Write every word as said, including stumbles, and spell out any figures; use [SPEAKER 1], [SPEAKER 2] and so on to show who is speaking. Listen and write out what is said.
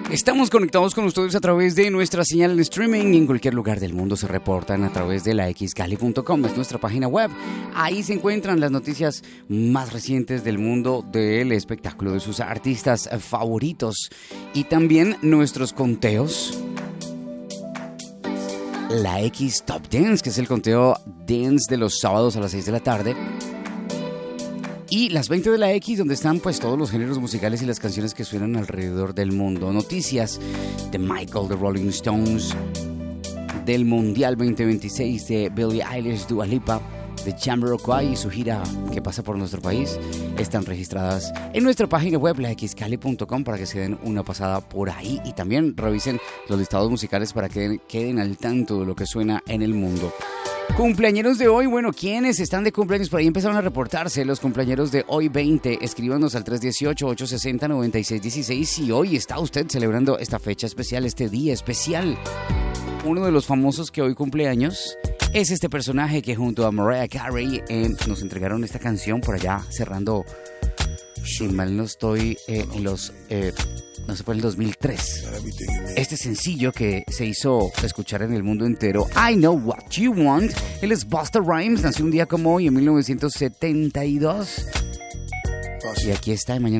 [SPEAKER 1] Estamos conectados con ustedes a través de nuestra señal en streaming y en cualquier lugar del mundo se reportan a través de la x cali punto com, es nuestra página web. Ahí se encuentran las noticias más recientes del mundo del espectáculo, de sus artistas favoritos y también nuestros conteos. La X Top Dance, que es el conteo dance de los sábados a las seis de la tarde. Y las veinte de la X, donde están pues todos los géneros musicales y las canciones que suenan alrededor del mundo. Noticias de Michael, de Rolling Stones, del Mundial veinte veintiséis, de Billie Eilish, Dua Lipa, de Jamiroquai y su gira que pasa por nuestro país, están registradas en nuestra página web, la x cali punto com, para que se den una pasada por ahí y también revisen los listados musicales para que queden al tanto de lo que suena en el mundo. Cumpleañeros de hoy, bueno, ¿quiénes están de cumpleaños? Por ahí empezaron a reportarse los cumpleañeros de hoy veinte. Escríbanos al tres uno ocho, ocho seis cero, nueve seis uno seis si hoy está usted celebrando esta fecha especial, este día especial. Uno de los famosos que hoy cumpleaños es este personaje que junto a Mariah Carey eh, nos entregaron esta canción por allá cerrando, si mal no estoy, eh, en los... Eh, no sé, fue en el dos mil tres. Este sencillo que se hizo escuchar en el mundo entero, I Know What You Want. Él es Busta Rhymes, nació un día como hoy en mil novecientos setenta y dos. Y aquí está, de mañana.